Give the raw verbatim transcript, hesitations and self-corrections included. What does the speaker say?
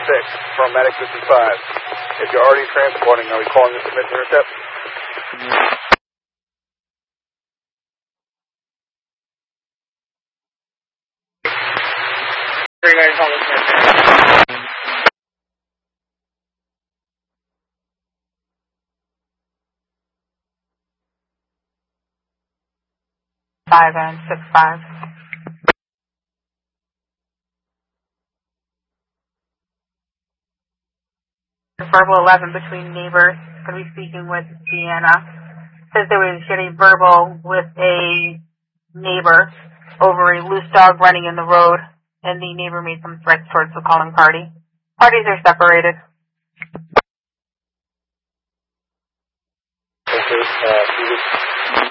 six from Medic fifty-five. If you're already transporting, are we calling this submit to intercept? Three nine call this Five and six five. Verbal eleven between neighbors. Going to be speaking with Deanna. Says there was she had a verbal with a neighbor over a loose dog running in the road, and the neighbor made some threats towards the calling party. Parties are separated. Okay, uh,